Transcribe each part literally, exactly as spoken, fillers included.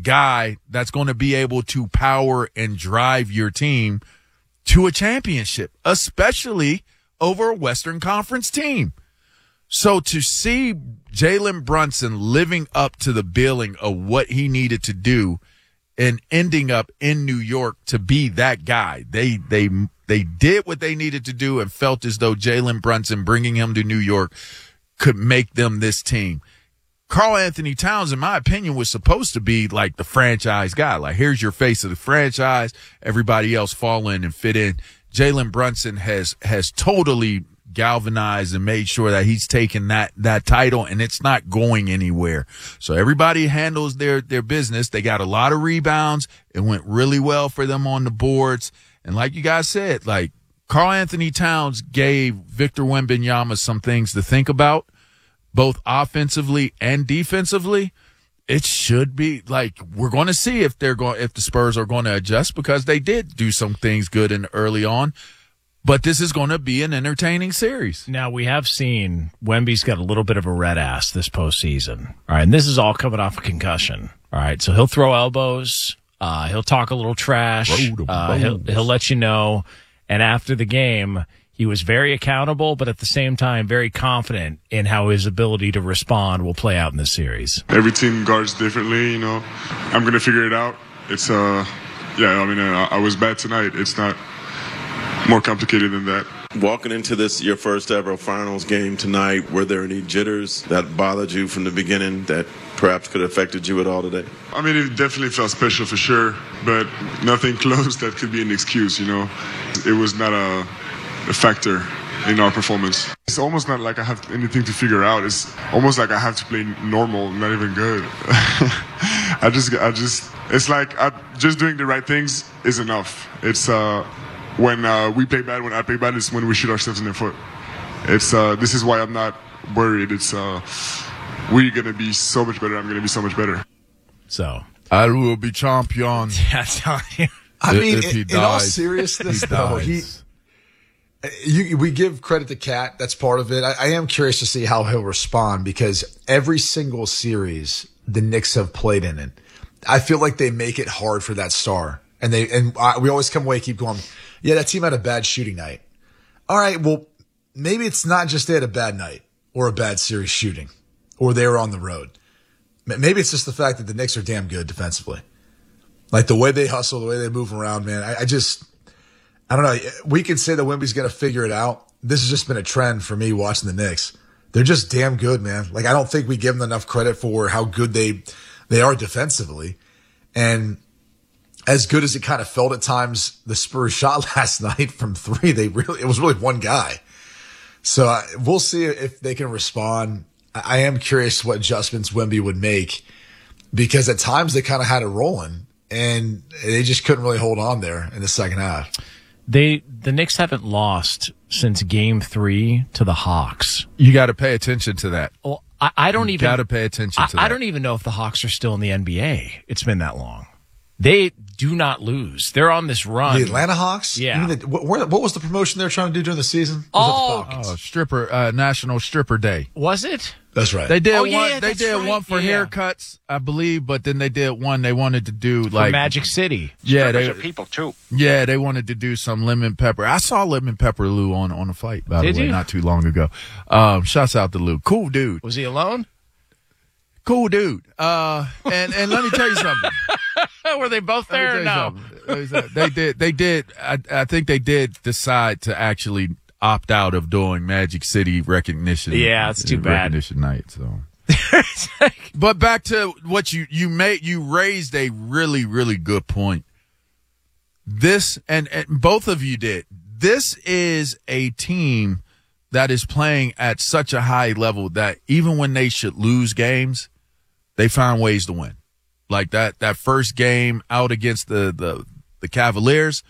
guy that's going to be able to power and drive your team to a championship, especially over a Western Conference team. So to see Jalen Brunson living up to the billing of what he needed to do and ending up in New York to be that guy, they they they did what they needed to do and felt as though Jalen Brunson bringing him to New York could make them this team. Karl-Anthony Towns, in my opinion, was supposed to be like the franchise guy. Like, here's your face of the franchise. Everybody else fall in and fit in. Jalen Brunson has has totally galvanized and made sure that he's taken that that title, and it's not going anywhere. So everybody handles their their business. They got a lot of rebounds. It went really well for them on the boards. And like you guys said, like, Karl-Anthony Towns gave Victor Wembanyama some things to think about, both offensively and defensively. It should be like, we're going to see if they're going, if the Spurs are going to adjust, because they did do some things good in early on. But this is going to be an entertaining series. Now, we have seen Wemby's got a little bit of a red ass this postseason. All right, and this is all coming off a concussion. All right, so he'll throw elbows. Uh, he'll talk a little trash. Uh, he'll, he'll let you know. And after the game, he was very accountable, but at the same time, very confident in how his ability to respond will play out in this series. Every team guards differently, you know. I'm going to figure it out. It's, uh, yeah, I mean, uh, I was bad tonight. It's not more complicated than that. Walking into this, your first ever finals game tonight, were there any jitters that bothered you from the beginning that perhaps could have affected you at all today? I mean, it definitely felt special for sure, but nothing close that could be an excuse, you know. It was not a, a factor in our performance. It's almost not like I have anything to figure out. It's almost like I have to play normal, not even good. I just, I just, it's like I, just doing the right things is enough. It's, uh, When uh, we play bad, when I play bad, it's when we shoot ourselves in the foot. It's uh, this is why I'm not worried. It's uh, we're gonna be so much better. I'm gonna be so much better. So I will be champion. Yeah, I'm telling you. I mean, if he in, in all dies, seriousness, he though, he, dies. you, we give credit to Cat. That's part of it. I, I am curious to see how he'll respond, because every single series the Knicks have played in it, I feel like they make it hard for that star, and they and I, we always come away keep going. Yeah, that team had a bad shooting night. All right, well, maybe it's not just they had a bad night or a bad series shooting, or they were on the road. Maybe it's just the fact that the Knicks are damn good defensively. Like the way they hustle, the way they move around, man. I, I just, I don't know. We can say that Wemby's going to figure it out. This has just been a trend for me watching the Knicks. They're just damn good, man. Like, I don't think we give them enough credit for how good they they are defensively. And as good as it kind of felt at times, the Spurs shot last night from three, they really, it was really one guy. So uh, we'll see if they can respond. I am curious what adjustments Wemby would make, because at times they kind of had it rolling and they just couldn't really hold on there in the second half. They, the Knicks haven't lost since game three to the Hawks. You got to pay attention to that. Well, I, I don't you even, got to pay attention to I, that. I don't even know if the Hawks are still in the N B A. It's been that long. They do not lose. They're on this run. The Atlanta Hawks? Yeah. You mean the, what, what was the promotion they were trying to do during the season? Was Oh, that the Falcons? Oh, stripper, uh, National Stripper Day. Was it? That's right. They did Oh, one. yeah, they that's did right. one for Yeah. haircuts, I believe, but then they did one. They wanted to do For like Magic City. Yeah, they, are people too. yeah, they wanted to do some lemon pepper. I saw lemon pepper Lou on on a flight, by Did the way, you? not too long ago. Um, shouts out to Lou, cool dude, Was he alone? cool dude. Uh, and and let me tell you something. Were they both Let me there? tell Or you no. something. They did. They did. I, I think they did decide to actually opt out of doing Magic City recognition. Yeah, it's too bad. Recognition night. So. But back to what you you made, you raised a really really good point. This and, and both of you did. This is a team that is playing at such a high level that even when they should lose games, they find ways to win. Like that that first game out against the the, the Cavaliers,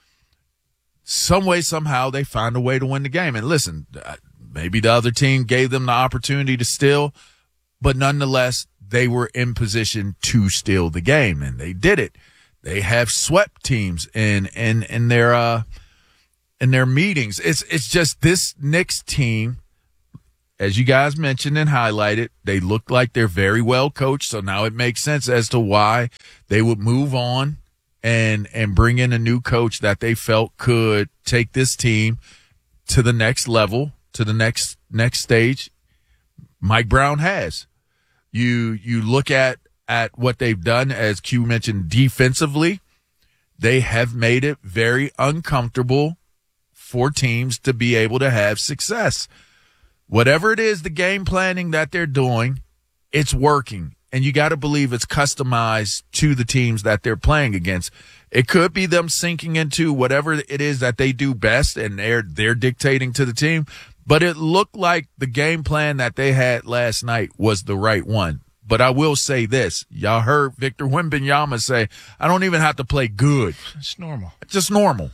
some way somehow they find a way to win the game. And listen, maybe the other team gave them the opportunity to steal, but nonetheless, they were in position to steal the game, and they did it. They have swept teams in in in their uh in their meetings. It's it's just this Knicks team, as you guys mentioned and highlighted, they look like they're very well coached. So now it makes sense as to why they would move on and and bring in a new coach that they felt could take this team to the next level, to the next next stage. Mike Brown has. You you look at at what they've done, as Q mentioned, defensively. They have made it very uncomfortable for teams to be able to have success. Whatever it is, the game planning that they're doing, it's working. And you got to believe it's customized to the teams that they're playing against. It could be them sinking into whatever it is that they do best, and they're they're dictating to the team. But it looked like the game plan that they had last night was the right one. But I will say this. Y'all heard Victor Wembanyama say, I don't even have to play good. It's normal. It's just normal.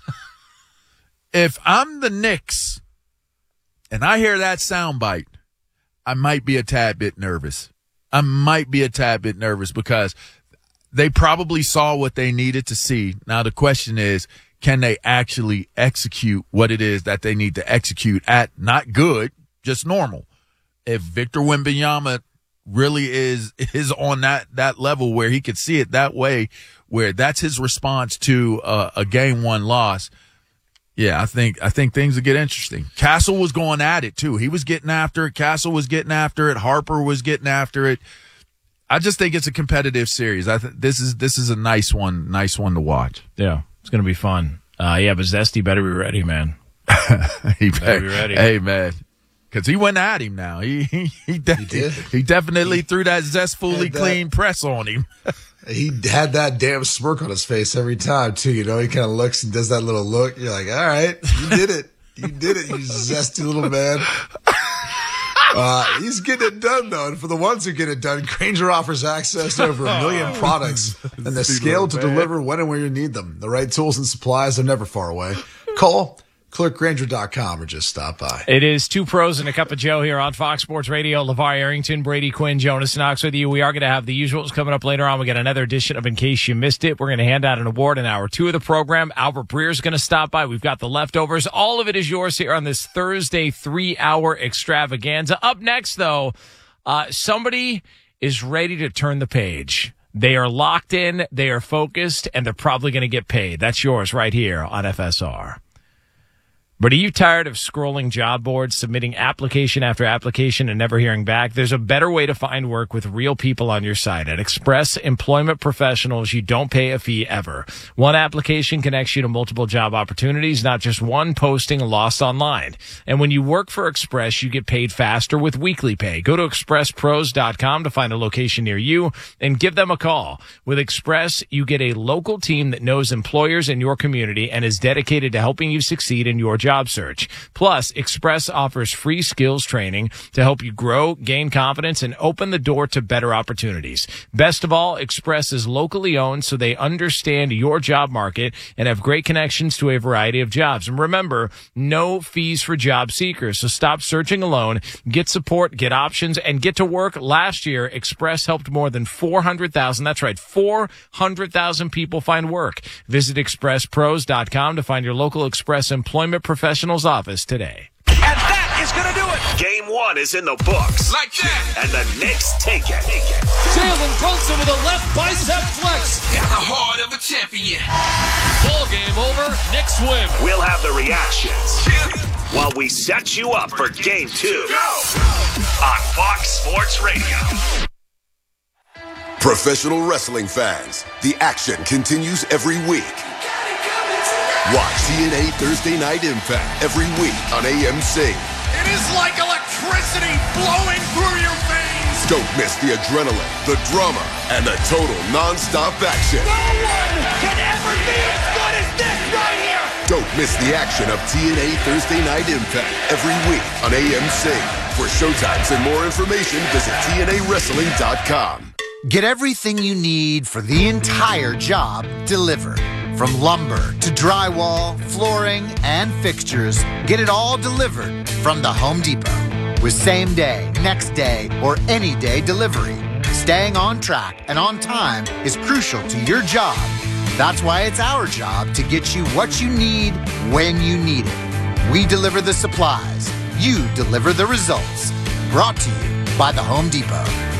If I'm the Knicks and I hear that soundbite, I might be a tad bit nervous. I might be a tad bit nervous because they probably saw what they needed to see. Now the question is, can they actually execute what it is that they need to execute at not good, just normal? If Victor Wembanyama really is is on that that level where he could see it that way, where that's his response to a, a game one loss, yeah, I think I think things will get interesting. Castle was going at it too. He was getting after it. Castle was getting after it. Harper was getting after it. I just think it's a competitive series. I think this is this is a nice one, nice one to watch. Yeah, it's gonna be fun. Uh, yeah, but Zesty better be ready, man. he better be ready. Hey, man. Because he went at him now. He he he, de- he, did. he definitely he threw that zestfully clean press on him. He had that damn smirk on his face every time, too. You know, he kind of looks and does that little look. You're like, all right, you did it. You did it, you zesty little man. Uh, he's getting it done, though. And for the ones who get it done, Grainger offers access to over a million products and the scale to deliver when and where you need them. The right tools and supplies are never far away. Call Clerk Grainger dot com or just stop by. It is Two Pros and a Cup of Joe here on Fox Sports Radio. LeVar Arrington, Brady Quinn, Jonas Knox with you. We are going to have the usuals coming up later on. We got another edition of In Case You Missed It. We're going to hand out an award in hour two of the program. Albert Breer is going to stop by. We've got the leftovers. All of it is yours here on this Thursday three-hour extravaganza. Up next, though, uh, somebody is ready to turn the page. They are locked in, they are focused, and they're probably going to get paid. That's yours right here on F S R. But are you tired of scrolling job boards, submitting application after application, and never hearing back? There's a better way to find work with real people on your site. At Express Employment Professionals, you don't pay a fee ever. One application connects you to multiple job opportunities, not just one posting lost online. And when you work for Express, you get paid faster with weekly pay. Go to express pros dot com to find a location near you and give them a call. With Express, you get a local team that knows employers in your community and is dedicated to helping you succeed in your job. job search. Plus, Express offers free skills training to help you grow, gain confidence, and open the door to better opportunities. Best of all, Express is locally owned, so they understand your job market and have great connections to a variety of jobs. And remember, no fees for job seekers. So stop searching alone. Get support, get options, and get to work. Last year, Express helped more than four hundred thousand, that's right, four hundred thousand people find work. Visit express pros dot com to find your local Express Employment Professionals office today. And that is going to do it. Game one is in the books. Like that. And the Knicks take it. Jalen Brunson with a left bicep flex. Got the heart of a champion. Ball game over. Knicks win. We'll have the reactions while we set you up for game two on Fox Sports Radio. Professional wrestling fans, the action continues every week. Watch T N A Thursday Night Impact every week on A M C. It is like electricity flowing through your veins. Don't miss the adrenaline, the drama, and the total non-stop action. No one can ever be as good as this right here. Don't miss the action of T N A Thursday Night Impact every week on A M C. For showtimes and more information, visit T N A wrestling dot com. Get everything you need for the entire job delivered. From lumber to drywall, flooring, and fixtures, get it all delivered from the Home Depot. With same day, next day, or any day delivery, staying on track and on time is crucial to your job. That's why it's our job to get you what you need when you need it. We deliver the supplies. You deliver the results. Brought to you by the Home Depot.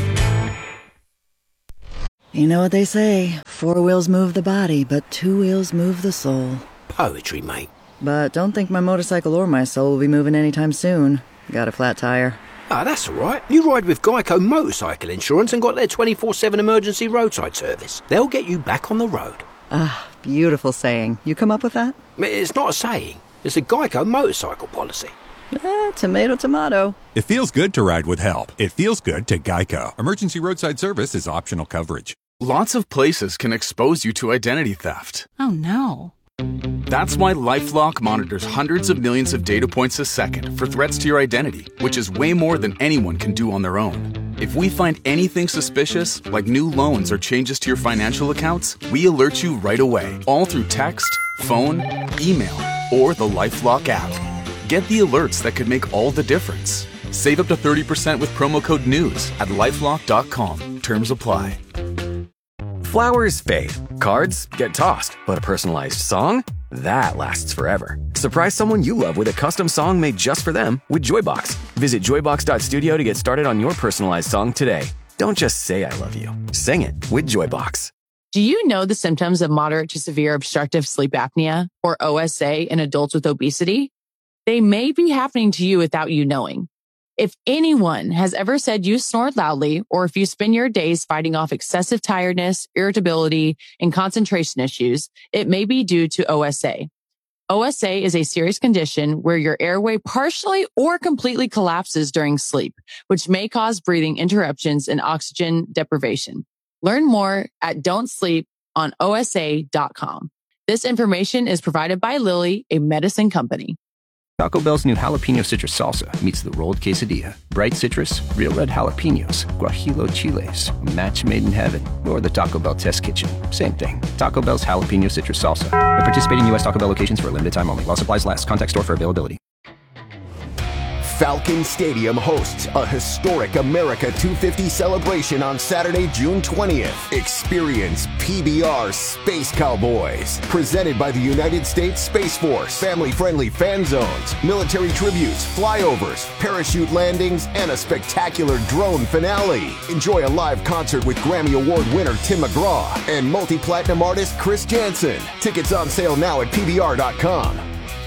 You know what they say, four wheels move the body, but two wheels move the soul. Poetry, mate. But don't think my motorcycle or my soul will be moving anytime soon. Got a flat tire. Ah, oh, that's all right. You ride with Geico Motorcycle Insurance and got their twenty-four seven emergency roadside service. They'll get you back on the road. Ah, beautiful saying. You come up with that? It's not a saying. It's a Geico motorcycle policy. Eh, tomato, tomato. It feels good to ride with help. It feels good to Geico. Emergency roadside service is optional coverage. Lots of places can expose you to identity theft. Oh, no. That's why LifeLock monitors hundreds of millions of data points a second for threats to your identity, which is way more than anyone can do on their own. If we find anything suspicious, like new loans or changes to your financial accounts, we alert you right away, all through text, phone, email, or the LifeLock app. Get the alerts that could make all the difference. Save up to thirty percent with promo code NEWS at lifelock dot com. Terms apply. Flowers fade. Cards get tossed. But a personalized song? That lasts forever. Surprise someone you love with a custom song made just for them with Joybox. Visit joybox dot studio to get started on your personalized song today. Don't just say I love you. Sing it with Joybox. Do you know the symptoms of moderate to severe obstructive sleep apnea, or O S A, in adults with obesity? They may be happening to you without you knowing. If anyone has ever said you snore loudly, or if you spend your days fighting off excessive tiredness, irritability, and concentration issues, it may be due to O S A. O S A is a serious condition where your airway partially or completely collapses during sleep, which may cause breathing interruptions and oxygen deprivation. Learn more at don't sleep on O S A dot com. This information is provided by Lilly, a medicine company. Taco Bell's new jalapeno citrus salsa meets the rolled quesadilla. Bright citrus, real red jalapenos, guajillo chiles, a match made in heaven, or the Taco Bell test kitchen. Same thing. Taco Bell's jalapeno citrus salsa. At participating U S Taco Bell locations for a limited time only. While supplies last. Contact store for availability. Falcon Stadium hosts a historic America two fifty celebration on Saturday, June twentieth. Experience P B R Space Cowboys, presented by the United States Space Force. Family-friendly fan zones, military tributes, flyovers, parachute landings, and a spectacular drone finale. Enjoy a live concert with Grammy Award winner Tim McGraw and multi-platinum artist Chris Jansen. Tickets on sale now at P B R dot com.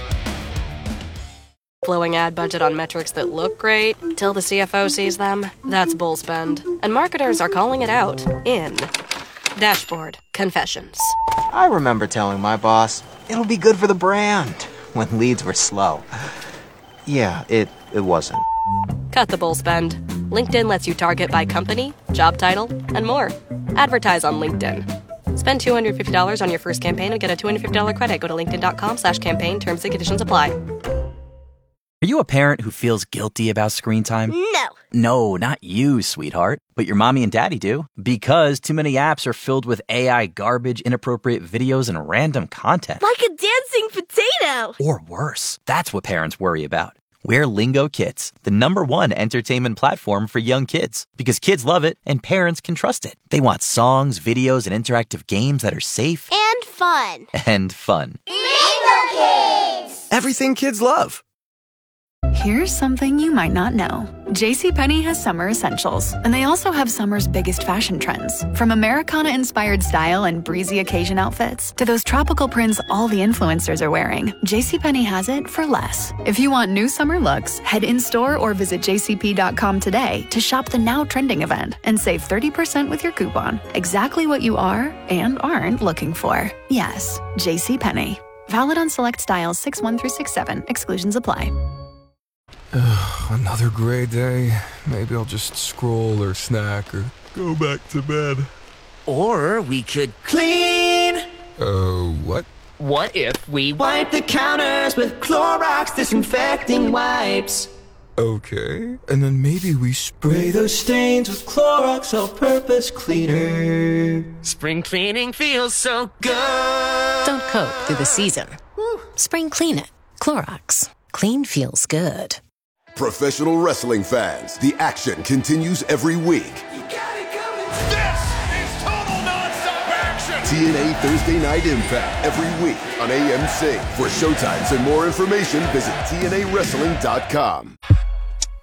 Blowing ad budget on metrics that look great till the C F O sees them? That's bull spend. And marketers are calling it out in Dashboard Confessions. I remember telling my boss, it'll be good for the brand, when leads were slow. Yeah, it, it wasn't. Cut the bull spend. LinkedIn lets you target by company, job title, and more. Advertise on LinkedIn. Spend two hundred fifty dollars on your first campaign and get a two hundred fifty dollars credit. Go to linkedin dot com slash campaign. Terms and conditions apply. Are you a parent who feels guilty about screen time? No. No, not you, sweetheart. But your mommy and daddy do. Because too many apps are filled with A I garbage, inappropriate videos, and random content. Like a dancing potato. Or worse. That's what parents worry about. We're Lingo Kids, the number one entertainment platform for young kids. Because kids love it and parents can trust it. They want songs, videos, and interactive games that are safe. And fun. And fun. Lingo Kids! Everything kids love. Here's something you might not know. JCPenney has summer essentials, and they also have summer's biggest fashion trends. From Americana-inspired style and breezy occasion outfits to those tropical prints all the influencers are wearing, JCPenney has it for less. If you want new summer looks, head in-store or visit j c p dot com today to shop the now trending event and save thirty percent with your coupon. Exactly what you are and aren't looking for. Yes, JCPenney. Valid on select styles six one through six seven. Exclusions apply. Another gray day. Maybe I'll just scroll or snack or go back to bed. Or we could clean. Uh, what? What if we wipe the counters with Clorox disinfecting wipes? Okay. And then maybe we spray those stains with Clorox all-purpose cleaner. Spring cleaning feels so good. Don't cope through the season. Woo. Spring clean it. Clorox. Clean feels good. Professional wrestling fans, the action continues every week. You got it coming. This is total nonstop action. T N A Thursday Night Impact every week on A M C. For showtimes and more information, visit T N A wrestling dot com.